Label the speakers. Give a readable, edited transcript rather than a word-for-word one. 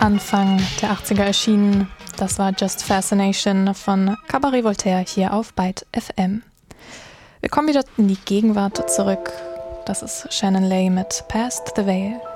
Speaker 1: Anfang der 80er erschienen. Das war Just Fascination von Cabaret Voltaire hier auf Byte FM. Wir kommen wieder in die Gegenwart zurück. Das ist Shannon Lay mit Past the Veil.